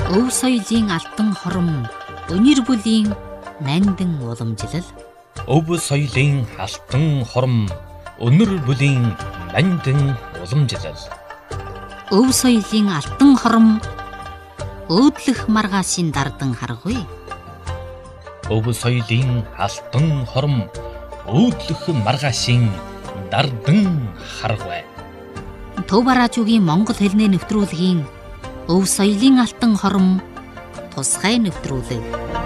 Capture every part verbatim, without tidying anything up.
Өв соёлын алтан хором, өнөр бүлийн нандин уламжлал. Өв соёлын алтан хором, өнөр бүлийн нандин уламжлал. Өв соёлын алтан хором, өөдлөх маргаашийн дардан харгуй. Өв соёлын алтан хором, өөдлөх маргаашийн дардан харгуй. Төв бараажуугийн монгол хэлний нэвтрүүлгийн Өв соёлын алтан хором тусгай нэвтрүүлэг.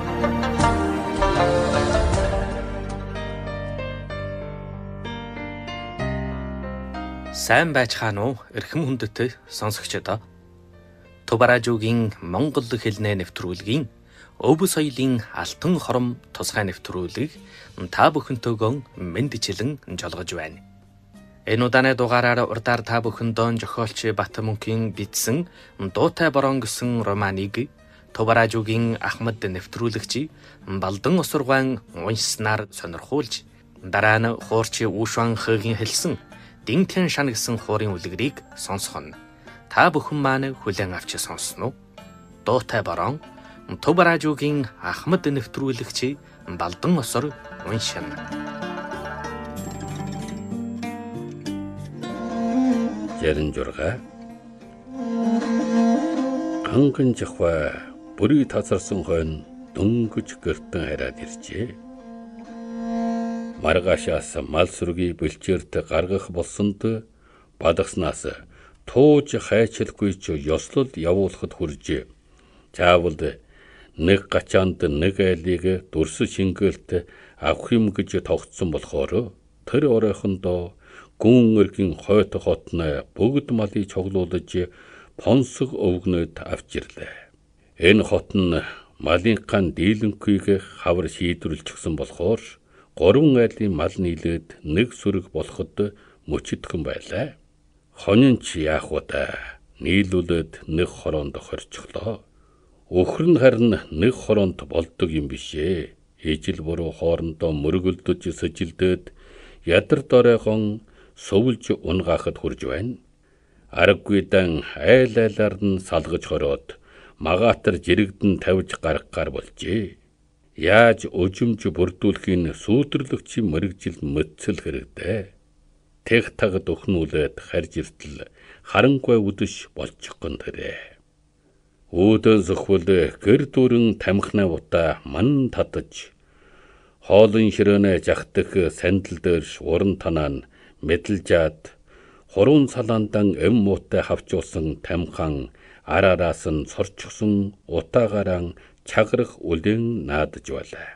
Сайн байцгаана уу эрхэм хүндэт сонсогчдоо. Төв бараажуугийн монгол хэлний нэвтрүүлгийн Өв соёлын алтан хором тусгай нэвтрүүлгийг та бүхэнтэйгөө мэндчилэн жолгож байна. Энэ удааны дугаараар урдаар та бүхэндөө зохиолч Батмөнхийн бичсэн Дуутай борон гэсэн романыг Төв бараажуугийн Ахмад нэвтрүүлэгч Балдан Осургаан уншснаар сонирхуулж, дараа нь хуурч Ушван Хөгийн хэлсэн Динтэн шан гэсэн хуурын үлгэрийг сонсгоно. Та бүхэн маань хүлээн авч сонсноо. Дуутай борон Төв бараажуугийн Ахмад нэвтрүүлэгч Балдан Осур уншина. Ярин журга Анган жахва бүрий тасарсан хойно дөнгөж гэртэн хараад иржээ. Маргаашаас мал сүргийг бэлчээрт гаргах болсонд бадгаснаас тууж хайчлахгүй ч ёслол явуулахад хүржээ. Чаавал нэг гачаанд нэг айлыг дүрс шингээлт авах юм гэж тогтсон болохоор тэр оройхондоо гүн өргөн хойт хотны бүгд малыг цоглуулж понсог өвгнөд авчирлаа. Энэ хот нь малынхан дийлэнхүйг хавар шийдвэрлчихсэн болохоор гурван айлын мал нийлээд нэг сүрэг болоход мөчөдгөн байлаа. Хонин ч яах вэ да? Нийлүүлээд нэг хороонд хорчихлоо. Өхөр нь харин нэг хороонд болдог юм бишээ. Ижил буруу хоорондоо мөргөлдөж сэжилдээд ядар доройхон сувлж унгаахад хүрж байна. Аргагүй дан айл айлаар нь салгаж хороод магаатар жирэгдэн тавьж гаргахаар болжээ. Яаж өжимж бүрдүүлэхийн сүйдэрлэгчийн мэрэгжил мэдсэл хэрэгтэй. Тэг тагд өхнүүлээд харж иртэл харангүй үдэш болчихгон тэрэ. Үүдэн зөвхөл гэр дүрэн тамхинаа утаа ман татаж хоолын ширэнэ жахдаг сандал дээр уран танаа мэдлжаад хурун салаандан эм муутай хавчуулсан тамхан араараас нь сорчихсон утаагаараа чагарах үлэн наадж байлаа.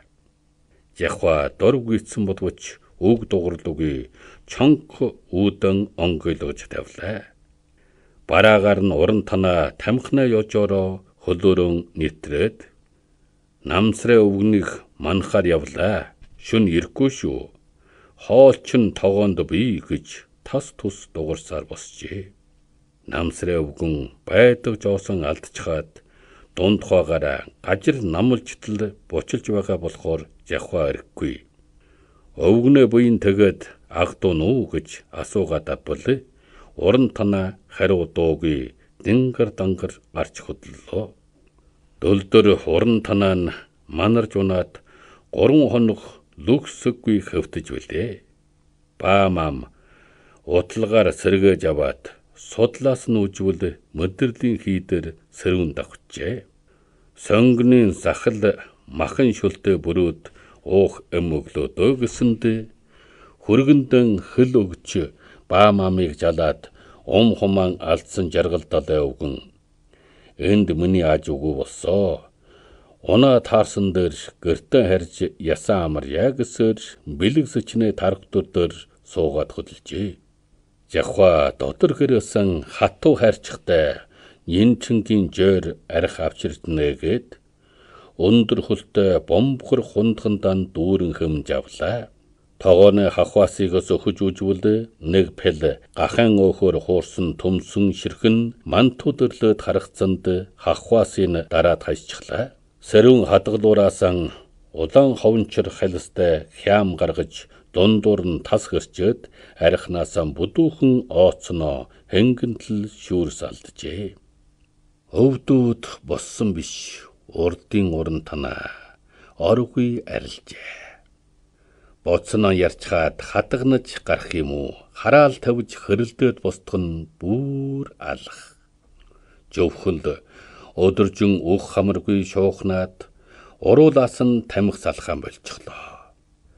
Жахва дорвгийцсэн бодвоч үг дугарлуугүй чонх үүдэн онгойлгож тавлаа. Бараагаар нь уран танаа тамхинаа ёжороо хөлөөрөн нэтрээд намсраа өвгнийг манхаар явлаа. Шүн ирэхгүй шүү. Хоолч нь тогоонд бий гэж тас тус дугарсаар босжээ. Намсраа өвгөн байдаг жоосон алдчихад дунд хаагаараа гажир намлжтал бочилж байгаа болохоор жахва ирэхгүй. Өвгнөө буйн тэгээд аг дуу нүү гэж асуугаад авбал уран танаа хариу дуугүй дингар дангар гарч хөдлөлөө. Дөлдөр уран танаа нь манарж унаад гурван хоног лүксгүй хөвтөж билээ. Баамам утлагаар сэргээж аваад судлаас нь үжвэл мөдөрлийн хийдэр сэрүүн давхжээ. Сонгонын сахал махан шүлтэй бүрүүд уух эм өглөөдөө гэсэнд хөргөндөн хэл өгч баамамыг жалаад ум хумаан алдсан жаргалдалаа өвгөн. Энд миний аж үгүй болсоо. Унаа таарсан дээр гэртээ харж ясан амар ягсэр бэлэг сэчнээ тархтур дээр суугаад хөдөлжээ. Жахва дотор хэрсэн хатуу хайрчтай нинчингийн жоор арх авчиртнэ гээд өндөр хөлтэй бомбхор хундхандан дүүрэн хэмж авлаа. Тогооны хахвасыг сөхөж үжвэл нэг пэл гахаан өөхөр хуурсан төмсөн ширхэн мантуудэрлээд харагцанд хахвасыг дараад хайчихлаа. Сэрүүн хадгалуураасан улаан ховнчор халистай хям гаргаж дундуур нь тас гэрчээд арихнаасаа бүдүүхэн ooцноо хэнгэнтэл шүүрс алджээ. өвдүүд боссон биш урдын уран танаа оргүй арилжээ. Боцноо ярьчхаад хадагнаж гарах юм уу? Хараал тавьж хөрөлдөөд босдох нь бүр алах. Жөвхөнд өдөржин ух хамаргүй шуухнаад уруулаас нь тамхи салхаан болчихлоо.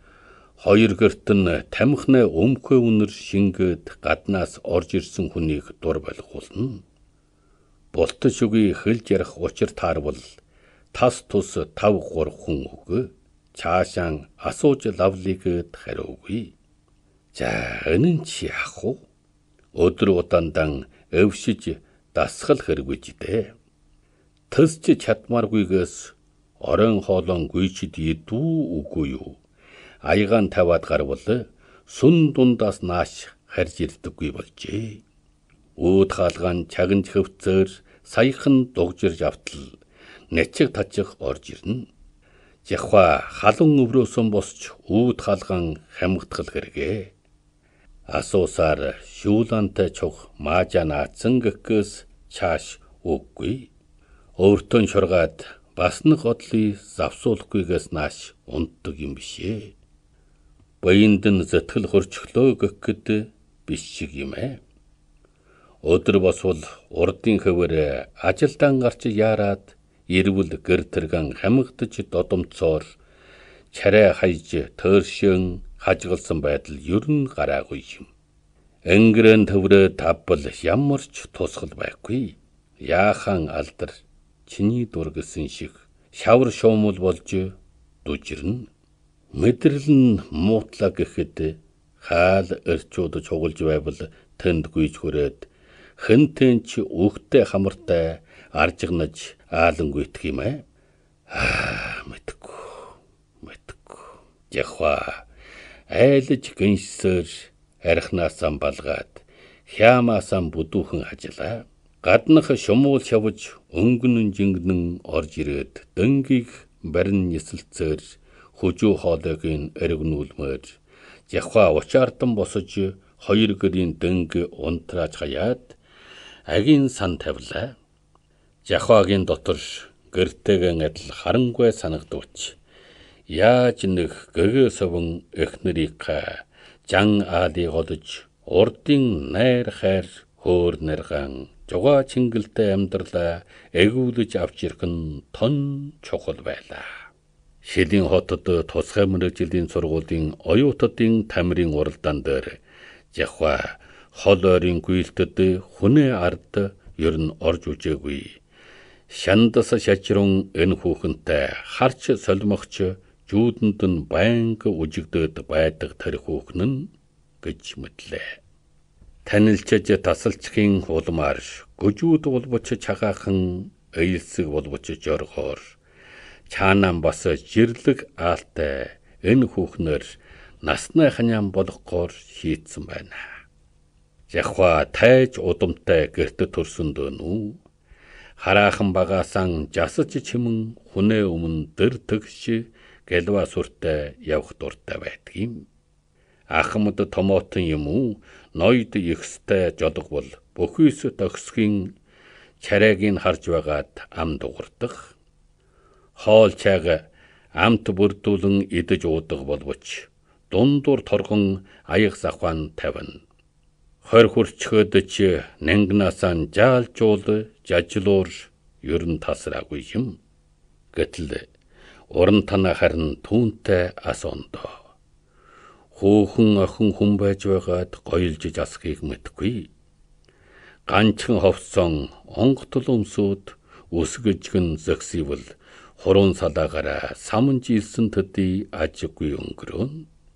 Хоёр гэрт нь тамхинаа өмхөө үнэр шингээд гаднаас орж ирсэн хүнийг дур болгуулна. Бултаж үгүй хэлж ярих учир таарвал тас тус тав гур хүн өгөө. Цаашаан асууж лавлигэд хариугүй. За энэ чи яах вэ? Өдөр удаандан өвшиж дасгал хэрэгвэж дээ. Төсч чадмааргүйгээс орон хоолон гүйчид идүү үгүй юу? Аягаан таваад гарвал сүн дундаас нааш харж ирдэггүй болжээ. Үүд хаалгаан чагнж хөвцөөр саяхан дугжирж автал нэчиг тажих орж ирнэ. Жахва халуун өврөөсөн босч үүд хаалгаан хамгтгал хэрэгэ. Асуусаар шүүлантай чух маажа наацсан гэхээс чааш үгүй. Өөртөө шургаад бас нэг одлыг завсуулахгүйгээс нааш унтдаг юм бишээ. Баянд нь зэтгэл хөрчлөө гэхэд биш шиг юм ээ. Өдөр босвол урдын хөвөр ажилдан гарч яарад ирвэл гэр тэргэн хамгдаж додомцоор чарай хайж төөршөн хажгалсан байдал ер нь гараагүй юм. Энгэрэн төврөө тавбал ямар ч тусгал байхгүй. Яахан алдар чиний дур гэсэн шиг шавар шуумал болж дужирна. Мэдрэл нь муутлаа гэхэд хаал өрчүүд чугалж байвал тэнд гүйж хүрээд хэнтэн ч өгтэй хамартай аржигнаж аалангүйтгэх юм ээ. Аа мэдгүй. Мэдгүй. Жахва айлж гинсээр архнаасаа балгаад хямаасаа бүдүүхэн ажиллаа. Гаднах шумуул шавж өнгөн жингнэн орж ирээд дөнгийг барин нисэлцээр хүжүү хоолойгийн эргнүүлмээр жахва учаардан босож хоёр гэрийн дөнг унтрааж хаяад агийн сан тавилаа. Жахвагийн дотор гэртэйгэн адил харангүй санагдвч яаж нэг гэгээ совон эхнэрийг жан аалыг олж урдын найр хайр хөөр нэрган жугаа чингэлтэй амьдралаа эгүүлж авч ирэх нь тон чухал байлаа. Шилийн хотод тусгай мэргэжлийн сургуулийн оюутдын тамирын уралдаан дээр жахва хол ойрын гүйлтэд хүнээ ард ер нь орж үжээгүй. Шандас шачрун энэ хүүхэнтэй харч солимогч жүүдэнд нь байнга үжигдээд байдаг тэр хүүхэн нь гэж мэдлээ. Танилчж тасалчхийн улмаар гүжүүд улбоч чагаахан эйлсэг улбоч жоргоор чаанан бас жирлэг аалтай энэ хүүхнэр насны ханяан болохгоор шийтсэн байна. Жахва тайж удамтай гэрт төрсөн дөнүү хараахан багаасан жасаж чимэн хүнээ өмнө дэр тэгш гэлва сүртэй явах дуртай байдгийм. Ахмад томотон юм уу ноёд ихстэй жодгвол бүхийс төгсгийн чарайг нь харж байгаад ам дуурдах. Хоол чайг амт бүрдүүлэн идэж уудаг боловч дундуур торгон аяг сахван тавина. Хор хурчхөд ч нангнаасан жаалжуул жажлуур ер нь тасраагүй юм. Гэтэл уран танаа харин түүнтэй асоондоо. Хөөхөн охин хүн байж байгаад гоёлж асхийг мэдгүй. Ганчхан ховцсон онготл өмсөд өсгөжгөн зөксийвэл хурун салаагаараа саман жилсэн төдий ажиггүй өнгөрөн.